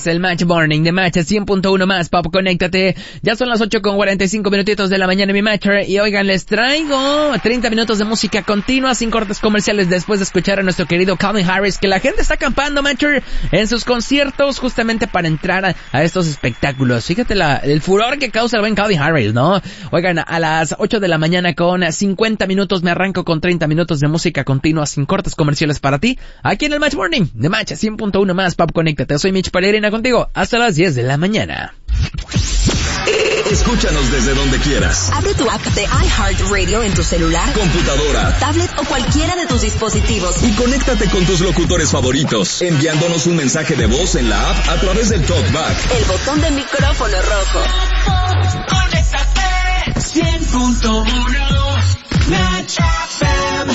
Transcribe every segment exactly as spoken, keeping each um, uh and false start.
es el Match Morning de Match cien punto uno más Pop, conéctate. Ya son las ocho con cuarenta y cinco minutitos de la mañana, mi Matcher. Y oigan, les traigo treinta minutos de música continua sin cortes comerciales después de escuchar a nuestro querido Calvin Harris, que la gente está acampando, Matcher, en sus conciertos justamente para entrar a, a estos espectáculos. Fíjate la, el furor que causa el buen Calvin Harris, ¿no? Oigan, a las ocho de la mañana con cincuenta minutos me arranco con treinta minutos de música continua sin cortes comerciales para ti, aquí en el Match Morning de Match cien punto uno más Pop, conéctate. Soy Mitch Palerina contigo hasta las diez de la mañana. Escúchanos desde donde quieras. Abre tu app de iHeartRadio en tu celular, computadora, tablet o cualquiera de tus dispositivos y conéctate con tus locutores favoritos, enviándonos un mensaje de voz en la app a través del TalkBack, el botón de micrófono rojo. Conéctate cien punto uno Match F M.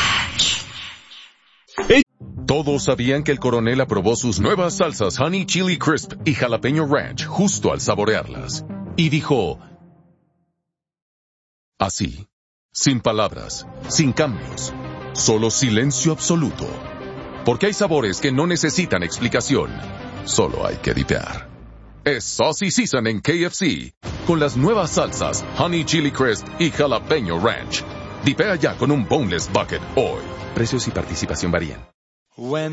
Todos sabían que el coronel aprobó sus nuevas salsas Honey Chili Crisp y Jalapeño Ranch justo al saborearlas. Y dijo, así, sin palabras, sin cambios, solo silencio absoluto. Porque hay sabores que no necesitan explicación, solo hay que dipear. Es Saucy Season en K F C, con las nuevas salsas Honey Chili Crisp y Jalapeño Ranch. Dipea ya con un Boneless Bucket hoy. Precios y participación varían. When